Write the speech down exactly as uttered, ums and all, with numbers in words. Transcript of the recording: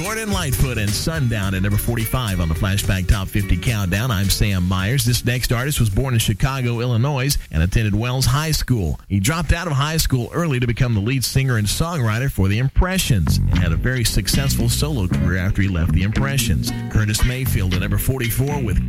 Gordon Lightfoot and Sundown at number forty-five on the Flashback Top fifty Countdown. I'm Sam Myers. This next artist was born in Chicago, Illinois, and attended Wells High School. He dropped out of high school early to become the lead singer and songwriter for The Impressions, and had a very successful solo career after he left The Impressions. Curtis Mayfield at number forty-four with